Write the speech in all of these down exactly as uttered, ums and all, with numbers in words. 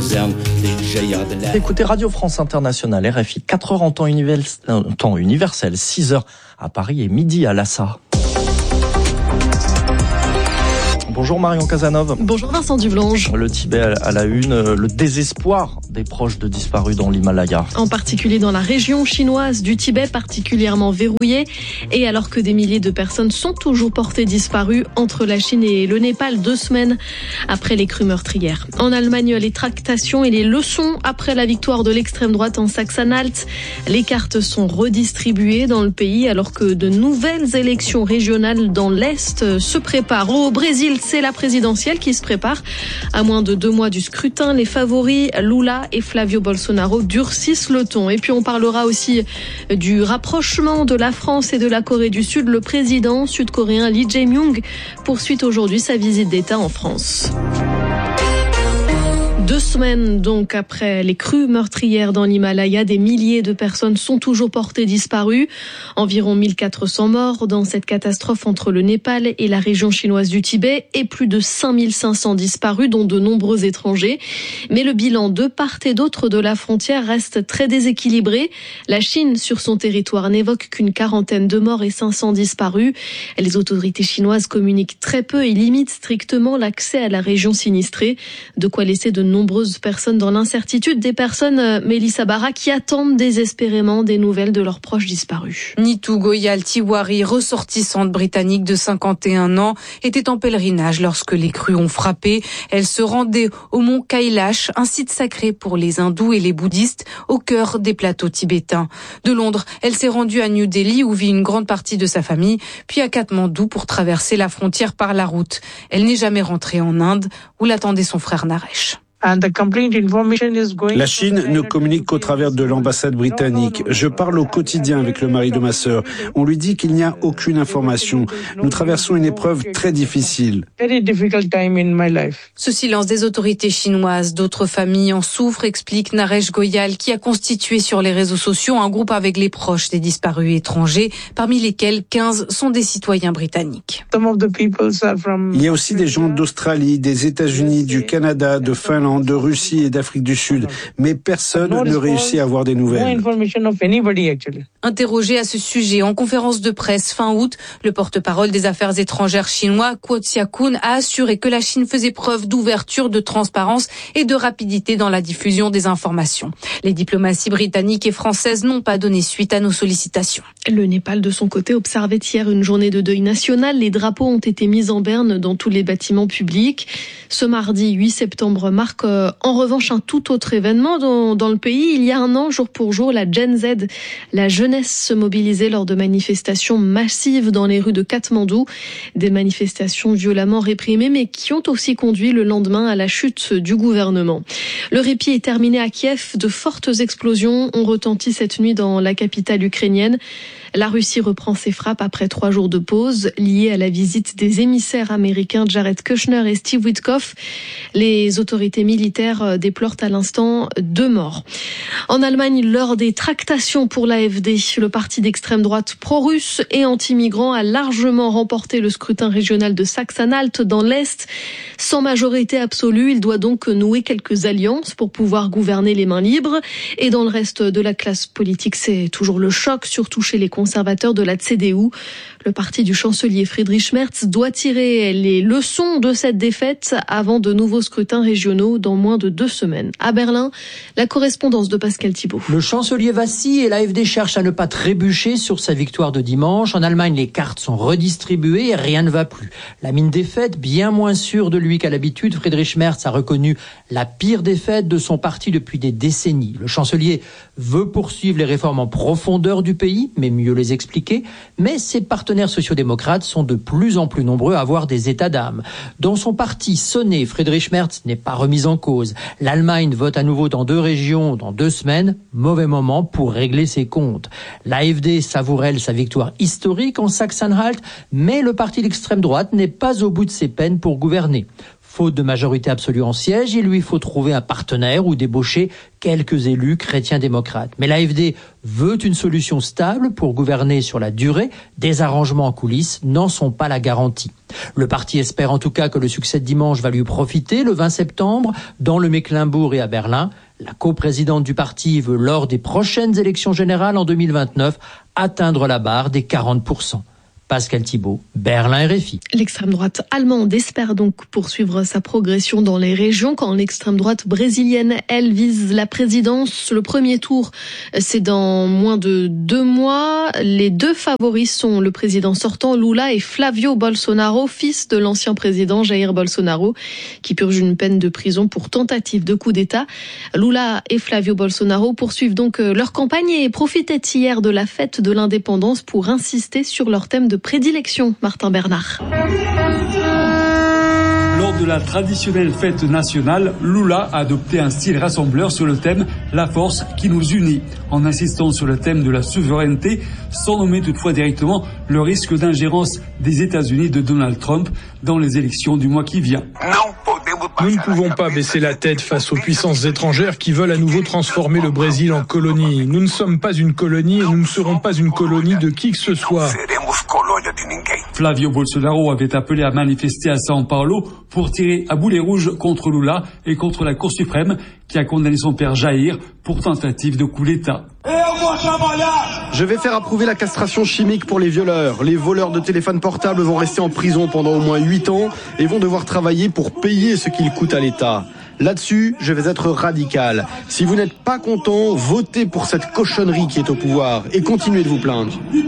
Écoutez Radio France Internationale, R F I, quatre heures en temps, univers... euh, temps universel, six heures à Paris et midi à Lhassa. Bonjour Marion Cazenove. Bonjour Vincent Dublange. Le Tibet à la une, le désespoir des proches de disparus dans l'Himalaya. En particulier dans la région chinoise du Tibet, particulièrement verrouillée. Et alors que des milliers de personnes sont toujours portées disparues entre la Chine et le Népal, deux semaines après les crues meurtrières. En Allemagne, les tractations et les leçons après la victoire de l'extrême droite en Saxe-Anhalt. Les cartes sont redistribuées dans le pays alors que de nouvelles élections régionales dans l'Est se préparent. Au Brésil, c'est la présidentielle qui se prépare. À moins de deux mois du scrutin, les favoris Lula et Flavio Bolsonaro durcissent le ton. Et puis on parlera aussi du rapprochement de la France et de la Corée du Sud. Le président sud-coréen Lee Jae-myung poursuit aujourd'hui sa visite d'État en France. Deux semaines donc après les crues meurtrières dans l'Himalaya, des milliers de personnes sont toujours portées disparues. Environ mille quatre cents morts dans cette catastrophe entre le Népal et la région chinoise du Tibet et plus de cinq mille cinq cents disparus, dont de nombreux étrangers. Mais le bilan de part et d'autre de la frontière reste très déséquilibré. La Chine, sur son territoire, n'évoque qu'une quarantaine de morts et cinq cents disparus. Les autorités chinoises communiquent très peu et limitent strictement l'accès à la région sinistrée. De quoi laisser de nombreuses personnes dans l'incertitude, des personnes, Mélissa Barra, qui attendent désespérément des nouvelles de leurs proches disparus. Nitu Goyal Tiwari, ressortissante britannique de cinquante et un ans, était en pèlerinage lorsque les crues ont frappé. Elle se rendait au mont Kailash, un site sacré pour les hindous et les bouddhistes, au cœur des plateaux tibétains. De Londres, elle s'est rendue à New Delhi où vit une grande partie de sa famille, puis à Katmandou pour traverser la frontière par la route. Elle n'est jamais rentrée en Inde où l'attendait son frère Naresh. La Chine ne communique qu'au travers de l'ambassade britannique. Je parle au quotidien avec le mari de ma sœur. On lui dit qu'il n'y a aucune information. Nous traversons une épreuve très difficile. Ce silence des autorités chinoises, d'autres familles en souffrent, explique Naresh Goyal, qui a constitué sur les réseaux sociaux un groupe avec les proches des disparus étrangers, parmi lesquels quinze sont des citoyens britanniques. Il y a aussi des gens d'Australie, des États-Unis, du Canada, de Finlande, de Russie et d'Afrique du Sud, mais personne ne réussit à avoir des nouvelles. Interrogé à ce sujet en conférence de presse fin août, le porte-parole des affaires étrangères chinois, Guo Xiaokun, a assuré que la Chine faisait preuve d'ouverture, de transparence et de rapidité dans la diffusion des informations. Les diplomaties britanniques et françaises n'ont pas donné suite à nos sollicitations. Le Népal, de son côté, observait hier une journée de deuil national. Les drapeaux ont été mis en berne dans tous les bâtiments publics. Ce mardi huit septembre marque euh, en revanche un tout autre événement dans, dans le pays. Il y a un an, jour pour jour, la Gen Z, la jeunesse, se mobilisait lors de manifestations massives dans les rues de Katmandou. Des manifestations violemment réprimées, mais qui ont aussi conduit le lendemain à la chute du gouvernement. Le répit est terminé à Kiev. De fortes explosions ont retenti cette nuit dans la capitale ukrainienne. La Russie reprend ses frappes après trois jours de pause liées à la visite des émissaires américains Jared Kushner et Steve Witkoff. Les autorités militaires déplorent à l'instant deux morts. En Allemagne, l'heure des tractations pour l'A F D. Le parti d'extrême droite pro-russe et anti-migrants a largement remporté le scrutin régional de Saxe-Anhalt dans l'Est. Sans majorité absolue, il doit donc nouer quelques alliances pour pouvoir gouverner les mains libres. Et dans le reste de la classe politique, c'est toujours le choc, surtout chez les conservateurs de la C D U. Le parti du chancelier Friedrich Merz doit tirer les leçons de cette défaite avant de nouveaux scrutins régionaux dans moins de deux semaines. À Berlin, la correspondance de Pascal Thibault. Le chancelier vacille et l'A F D cherche à ne pas trébucher sur sa victoire de dimanche. En Allemagne, les cartes sont redistribuées et rien ne va plus. La mine défaite, bien moins sûre de lui qu'à l'habitude, Friedrich Merz a reconnu la pire défaite de son parti depuis des décennies. Le chancelier veut poursuivre les réformes en profondeur du pays, mais mieux les expliquer. Mais ses partenaires sociodémocrates sont de plus en plus nombreux à avoir des états d'âme. Dans son parti sonné, Friedrich Merz n'est pas remis en cause. L'Allemagne vote à nouveau dans deux régions dans deux semaines. Mauvais moment pour régler ses comptes. L'A F D savoure, elle, sa victoire historique en Saxe-Anhalt, mais le parti d'extrême droite n'est pas au bout de ses peines pour gouverner. Faute de majorité absolue en siège, il lui faut trouver un partenaire ou débaucher quelques élus chrétiens-démocrates. Mais l'A F D veut une solution stable pour gouverner sur la durée. Des arrangements en coulisses n'en sont pas la garantie. Le parti espère en tout cas que le succès de dimanche va lui profiter le vingt septembre dans le Mecklembourg et à Berlin. La coprésidente du parti veut lors des prochaines élections générales en deux mille vingt-neuf atteindre la barre des quarante pour cent. Pascal Thibault, Berlin R F I. L'extrême droite allemande espère donc poursuivre sa progression dans les régions quand l'extrême droite brésilienne, elle, vise la présidence. Le premier tour, c'est dans moins de deux mois. Les deux favoris sont le président sortant Lula et Flavio Bolsonaro, fils de l'ancien président Jair Bolsonaro, qui purge une peine de prison pour tentative de coup d'État. Lula et Flavio Bolsonaro poursuivent donc leur campagne et profitaient hier de la fête de l'indépendance pour insister sur leur thème de prédilection. Martin Bernard. Lors de la traditionnelle fête nationale, Lula a adopté un style rassembleur sur le thème « La force qui nous unit », en insistant sur le thème de la souveraineté, sans nommer toutefois directement le risque d'ingérence des États-Unis de Donald Trump dans les élections du mois qui vient. Nous ne pouvons pas baisser la tête face aux puissances étrangères qui veulent à nouveau transformer le Brésil en colonie. Nous ne sommes pas une colonie et nous ne serons pas une colonie de qui que ce soit. Flavio Bolsonaro avait appelé à manifester à São Paulo pour tirer à boulet rouge contre Lula et contre la Cour suprême qui a condamné son père Jair pour tentative de coup d'État. Je vais faire approuver la castration chimique pour les violeurs. Les voleurs de téléphones portables vont rester en prison pendant au moins huit ans et vont devoir travailler pour payer ce qu'ils coûtent à l'État. Là-dessus, je vais être radical. Si vous n'êtes pas content, votez pour cette cochonnerie qui est au pouvoir et continuez de vous plaindre.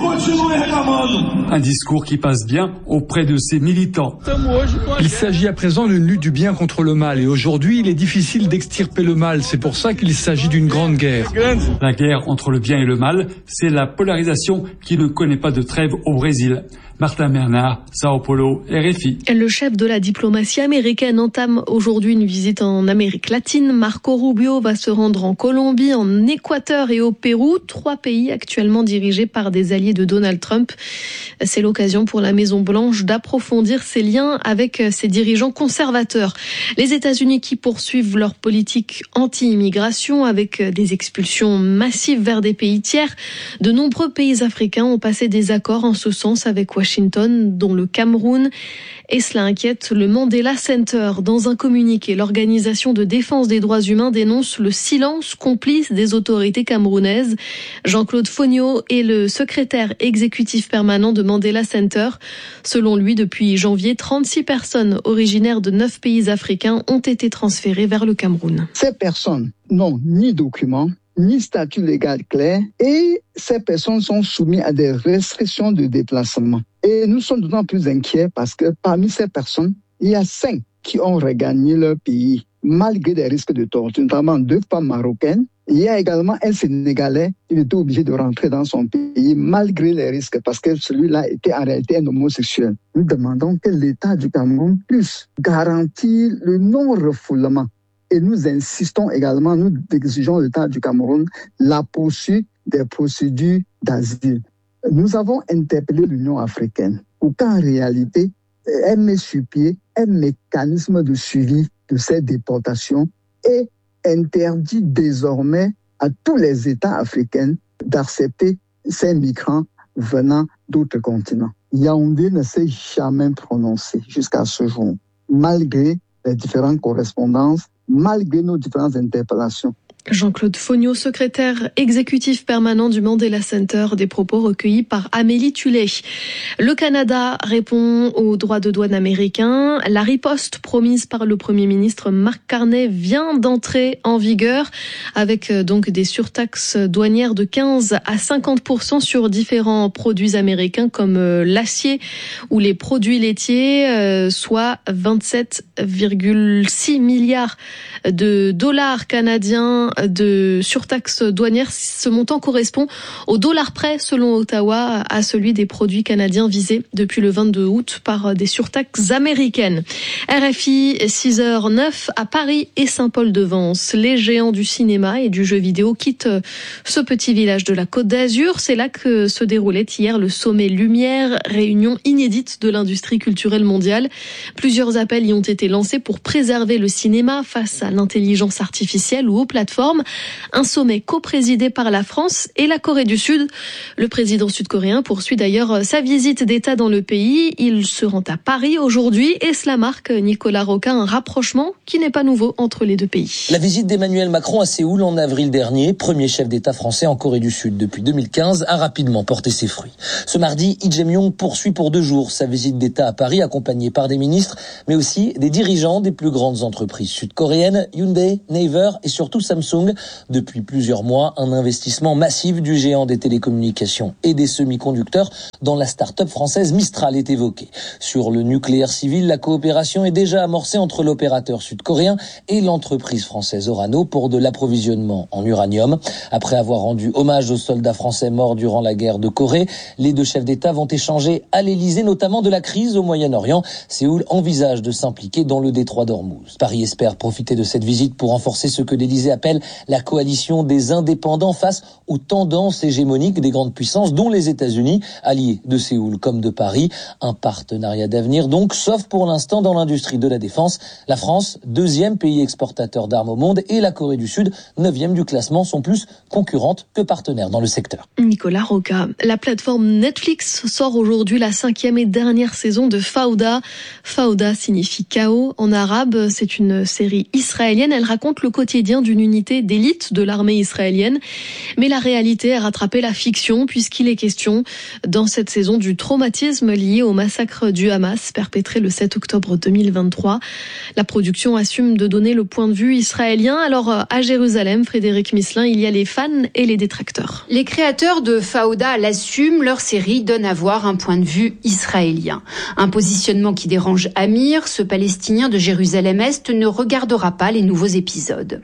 Un discours qui passe bien auprès de ses militants. Il s'agit à présent d'une lutte du bien contre le mal et aujourd'hui, il est difficile d'extirper le mal. C'est pour ça qu'il s'agit d'une grande guerre. La guerre entre le bien et le mal, c'est la polarisation qui ne connaît pas de trêve au Brésil. Martin Bernard, Sao Paulo, R F I. Le chef de la diplomatie américaine entame aujourd'hui une visite en Amérique latine. Marco Rubio va se rendre en Colombie, en Équateur et au Pérou, trois pays actuellement dirigés par des alliés de Donald Trump. C'est l'occasion pour la Maison-Blanche d'approfondir ses liens avec ses dirigeants conservateurs. Les États-Unis qui poursuivent leur politique anti-immigration avec des expulsions massives vers des pays tiers. De nombreux pays africains ont passé des accords en ce sens avec Washington. Washington, dont le Cameroun. Et cela inquiète le Mandela Center. Dans un communiqué, l'organisation de défense des droits humains dénonce le silence complice des autorités camerounaises. Jean-Claude Fogno est le secrétaire exécutif permanent de Mandela Center. Selon lui, depuis janvier, trente-six personnes originaires de neuf pays africains ont été transférées vers le Cameroun. Ces personnes n'ont ni documents, ni statut légal clair, et ces personnes sont soumises à des restrictions de déplacement. Et nous sommes d'autant plus inquiets parce que parmi ces personnes, il y a cinq qui ont regagné leur pays, malgré des risques de torture, notamment deux femmes marocaines. Il y a également un Sénégalais qui était obligé de rentrer dans son pays, malgré les risques, parce que celui-là était en réalité un homosexuel. Nous demandons que l'État du Cameroun puisse garantir le non-refoulement. Et nous insistons également, nous exigeons l'État du Cameroun la poursuite des procédures d'asile. Nous avons interpellé l'Union africaine pour qu'en réalité, elle met sur pied un mécanisme de suivi de ces déportations et interdit désormais à tous les États africains d'accepter ces migrants venant d'autres continents. Yaoundé ne s'est jamais prononcé jusqu'à ce jour, malgré les différentes correspondances, malgré nos différentes interpellations. Jean-Claude Fogno, secrétaire exécutif permanent du Mandela Center, des propos recueillis par Amélie Tullet. Le Canada répond aux droits de douane américains. La riposte promise par le Premier ministre Mark Carney vient d'entrer en vigueur avec donc des surtaxes douanières de quinze à cinquante pour cent sur différents produits américains comme l'acier ou les produits laitiers, soit vingt-sept virgule six milliards de dollars canadiens de surtaxe douanière. Ce montant correspond au dollar près, selon Ottawa, à celui des produits canadiens visés depuis le vingt-deux août par des surtaxes américaines. R F I, six heures neuf à Paris et Saint-Paul-de-Vence. Les géants du cinéma et du jeu vidéo quittent ce petit village de la Côte d'Azur. C'est là que se déroulait hier le sommet Lumière, réunion inédite de l'industrie culturelle mondiale. Plusieurs appels y ont été lancés pour préserver le cinéma face à l'intelligence artificielle ou aux plateformes. Un sommet co-présidé par la France et la Corée du Sud. Le président sud-coréen poursuit d'ailleurs sa visite d'État dans le pays. Il se rend à Paris aujourd'hui et cela marque, Nicolas Roca, un rapprochement qui n'est pas nouveau entre les deux pays. La visite d'Emmanuel Macron à Séoul en avril dernier, premier chef d'État français en Corée du Sud depuis deux mille quinze, a rapidement porté ses fruits. Ce mardi, Lee Jae-myung poursuit pour deux jours sa visite d'État à Paris, accompagné par des ministres, mais aussi des dirigeants des plus grandes entreprises sud-coréennes, Hyundai, Naver et surtout Samsung. Depuis plusieurs mois, un investissement massif du géant des télécommunications et des semi-conducteurs dans la start-up française Mistral est évoqué. Sur le nucléaire civil, la coopération est déjà amorcée entre l'opérateur sud-coréen et l'entreprise française Orano pour de l'approvisionnement en uranium. Après avoir rendu hommage aux soldats français morts durant la guerre de Corée, les deux chefs d'État vont échanger à l'Élysée, notamment de la crise au Moyen-Orient. Séoul envisage de s'impliquer dans le détroit d'Ormuz. Paris espère profiter de cette visite pour renforcer ce que l'Élysée appelle la coalition des indépendants face aux tendances hégémoniques des grandes puissances, dont les États-Unis, alliés de Séoul comme de Paris. Un partenariat d'avenir donc, sauf pour l'instant dans l'industrie de la défense. La France, deuxième pays exportateur d'armes au monde, et la Corée du Sud, neuvième du classement, sont plus concurrentes que partenaires dans le secteur. Nicolas Roca. La plateforme Netflix sort aujourd'hui la cinquième et dernière saison de Fauda. Fauda signifie chaos en arabe. C'est une série israélienne. Elle raconte le quotidien d'une unité d'élite de l'armée israélienne. Mais la réalité a rattrapé la fiction puisqu'il est question dans cette saison du traumatisme lié au massacre du Hamas perpétré le sept octobre deux mille vingt-trois. La production assume de donner le point de vue israélien. Alors à Jérusalem, Frédéric Misselin, il y a les fans et les détracteurs. Les créateurs de Fauda l'assument, leur série donne à voir un point de vue israélien. Un positionnement qui dérange Amir, ce Palestinien de Jérusalem-Est ne regardera pas les nouveaux épisodes.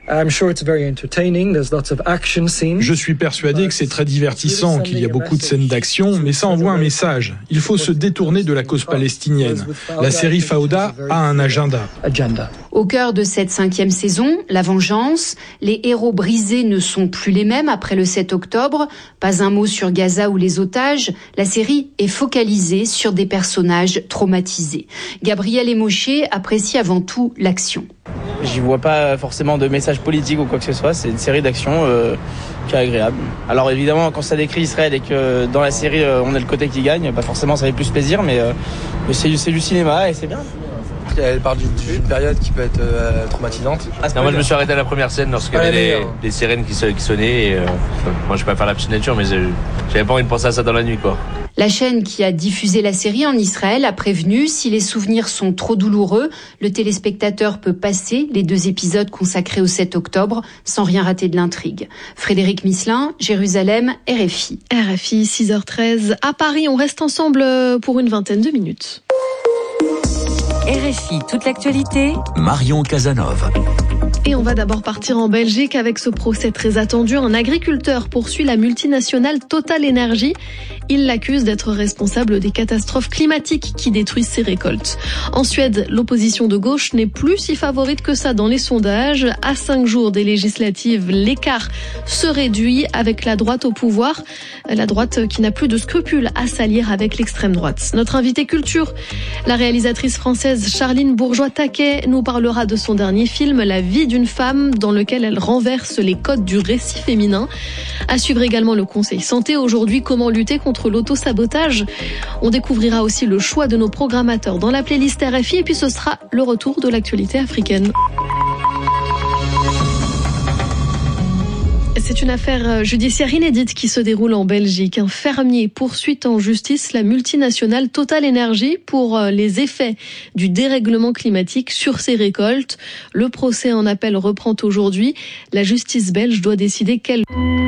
Je suis persuadé que c'est très divertissant, qu'il y a beaucoup de scènes d'action, mais ça envoie un message. Il faut se détourner de la cause palestinienne. La série Fauda a un agenda. Au cœur de cette cinquième saison, la vengeance. Les héros brisés ne sont plus les mêmes après le sept octobre. Pas un mot sur Gaza ou les otages. La série est focalisée sur des personnages traumatisés. Gabriel Emosché apprécie avant tout l'action. J'y vois pas forcément de message politique ou quoi que ce soit. C'est une série d'action euh, qui est agréable. Alors évidemment, quand ça décrit Israël et que dans la série euh, on a le côté qui gagne, bah forcément ça fait plus plaisir, mais, euh, mais c'est, c'est du cinéma et c'est bien. Elle parle d'une, d'une période qui peut être euh, traumatisante. Non, moi je me suis arrêté à la première scène lorsqu'il y avait les, les sirènes qui, qui sonnaient. Et, euh, moi je peux pas faire la petite nature, mais j'avais pas envie de penser à ça dans la nuit, quoi. La chaîne qui a diffusé la série en Israël a prévenu, si les souvenirs sont trop douloureux, le téléspectateur peut passer les deux épisodes consacrés au sept octobre sans rien rater de l'intrigue. Frédéric Misselin, Jérusalem, R F I. R F I, six heures treize. À Paris, on reste ensemble pour une vingtaine de minutes. R F I, toute l'actualité. Marion Casanov. Et on va d'abord partir en Belgique avec ce procès très attendu. Un agriculteur poursuit la multinationale Total Energy. Il l'accuse d'être responsable des catastrophes climatiques qui détruisent ses récoltes. En Suède, l'opposition de gauche n'est plus si favorite que ça dans les sondages. À cinq jours des législatives, l'écart se réduit avec la droite au pouvoir. La droite qui n'a plus de scrupules à s'allier avec l'extrême droite. Notre invitée culture, la réalisatrice française Charline Bourgeois-Taquet, nous parlera de son dernier film, La vie d'une femme, dans lequel elle renverse les codes du récit féminin. À suivre également le Conseil Santé. Aujourd'hui, comment lutter contre l'auto-sabotage. On découvrira aussi le choix de nos programmateurs dans la playlist R F I et puis ce sera le retour de l'actualité africaine. C'est une affaire judiciaire inédite qui se déroule en Belgique. Un fermier poursuit en justice la multinationale Total Energy pour les effets du dérèglement climatique sur ses récoltes. Le procès en appel reprend aujourd'hui. La justice belge doit décider quel...